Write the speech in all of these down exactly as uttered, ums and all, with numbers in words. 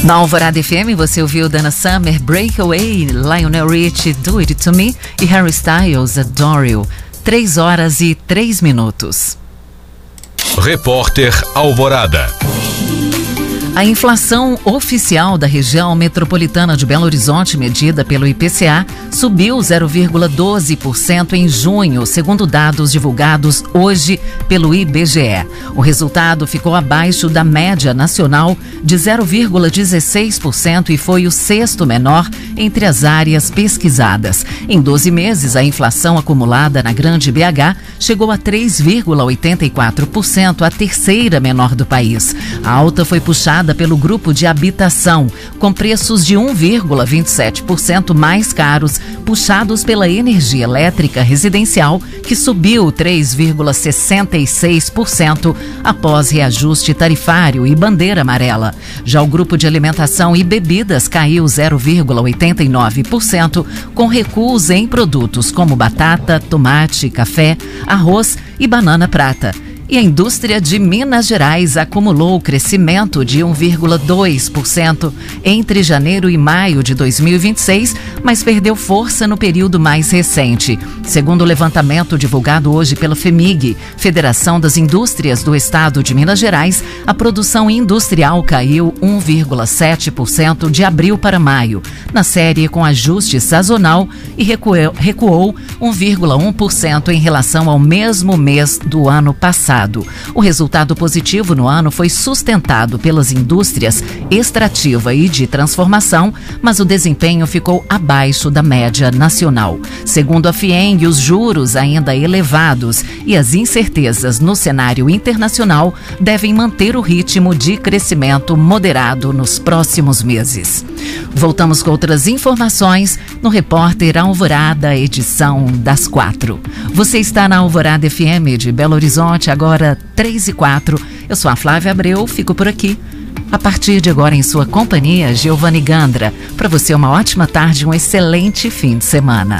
Na Alvorada F M você ouviu Dana Summer, Breakaway, Lionel Richie, Do It To Me e Harry Styles, Adore You. três horas e três minutos. Repórter Alvorada. A inflação oficial da região metropolitana de Belo Horizonte, medida pelo I P C A, subiu zero vírgula doze por cento em junho, segundo dados divulgados hoje pelo I B G E. O resultado ficou abaixo da média nacional de zero vírgula dezesseis por cento e foi o sexto menor entre as áreas pesquisadas. Em doze meses, a inflação acumulada na Grande B H chegou a três vírgula oitenta e quatro por cento, a terceira menor do país. A alta foi puxada pelo grupo de habitação, com preços de um vírgula vinte e sete por cento mais caros, puxados pela energia elétrica residencial, que subiu três vírgula sessenta e seis por cento após reajuste tarifário e bandeira amarela. Já o grupo de alimentação e bebidas caiu zero vírgula oitenta e nove por cento, com recuos em produtos como batata, tomate, café, arroz e banana prata. E a indústria de Minas Gerais acumulou crescimento de um vírgula dois por cento entre janeiro e maio de dois mil e vinte e seis, mas perdeu força no período mais recente. Segundo o levantamento divulgado hoje pela FEMIG, Federação das Indústrias do Estado de Minas Gerais, a produção industrial caiu um vírgula sete por cento de abril para maio, na série com ajuste sazonal, e recuou, recuou um vírgula um por cento em relação ao mesmo mês do ano passado. O resultado positivo no ano foi sustentado pelas indústrias extrativa e de transformação, mas o desempenho ficou abaixo da média nacional. Segundo a FIENG, os juros ainda elevados e as incertezas no cenário internacional devem manter o ritmo de crescimento moderado nos próximos meses. Voltamos com outras informações no Repórter Alvorada, edição das quatro. Você está na Alvorada F M de Belo Horizonte, agora três e quatro. Eu sou a Flávia Abreu, fico por aqui. A partir de agora, em sua companhia, Giovanni Gandra. Para você, uma ótima tarde, um excelente fim de semana.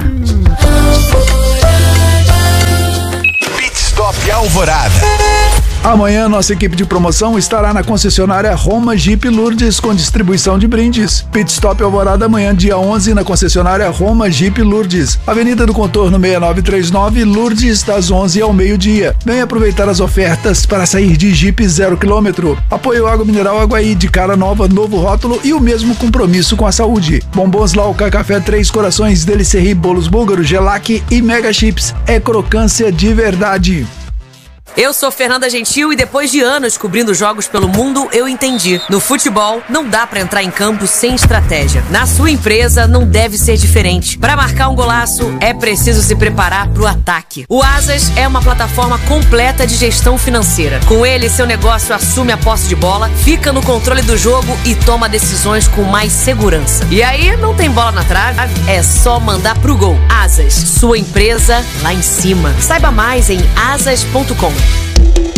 Pit Stop Alvorada. Amanhã, nossa equipe de promoção estará na concessionária Roma Jeep Lourdes com distribuição de brindes. Pit Stop Alvorada amanhã, dia onze, na concessionária Roma Jeep Lourdes. Avenida do Contorno seis nove três nove, Lourdes, das onze ao meio-dia. Venha aproveitar as ofertas para sair de Jeep zero quilômetro. Apoio Água Mineral Aguaí, de cara nova, novo rótulo e o mesmo compromisso com a saúde. Bombons Lauca, Café Três Corações, Delicerri, Bolos Búlgaros, Gelac e Mega Chips. É crocância de verdade. Eu sou Fernanda Gentil e depois de anos cobrindo jogos pelo mundo, eu entendi. No futebol, não dá pra entrar em campo sem estratégia. Na sua empresa, não deve ser diferente. Pra marcar um golaço, é preciso se preparar pro ataque. O Asas é uma plataforma completa de gestão financeira. Com ele, seu negócio assume a posse de bola, fica no controle do jogo e toma decisões com mais segurança. E aí, não tem bola na trave, é só mandar pro gol. Asas, sua empresa lá em cima. Saiba mais em asas ponto com.